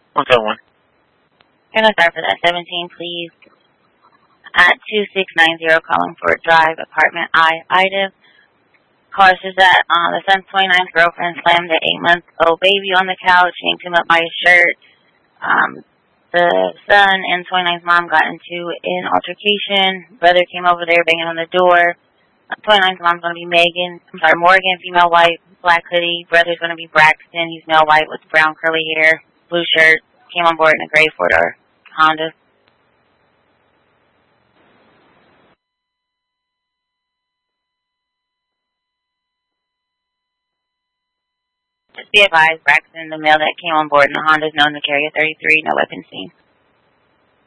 What's that one? Can I start for that 17, please? At 2690, calling for drive, apartment I, Ida. Car says that the son's 29th girlfriend slammed the 8-month-old baby on the couch, yanked him up by his shirt. The son and 29th mom got into an altercation. Brother came over there banging on the door. 29th mom's going to be Morgan, female white, black hoodie. Brother's going to be Braxton. He's male white with brown curly hair, blue shirt. Came on board in a gray Ford or Honda. Just be advised, Braxton, the male that came on board in the Honda, is known to carry a .33, no weapons seen.